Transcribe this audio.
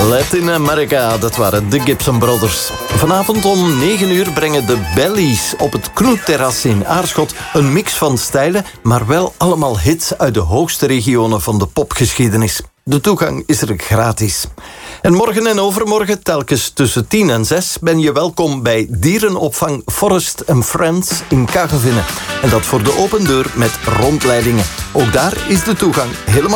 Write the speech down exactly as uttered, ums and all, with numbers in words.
Latin America, dat waren de Gibson Brothers. Vanavond om negen uur brengen de Bellies op het Knoetterras in Aarschot een mix van stijlen, maar wel allemaal hits uit de hoogste regionen van de popgeschiedenis. De toegang is er gratis. En morgen en overmorgen, telkens tussen tien en zes, ben je welkom bij dierenopvang Forest and Friends in Kaggevinnen. En dat voor de open deur met rondleidingen. Ook daar is de toegang helemaal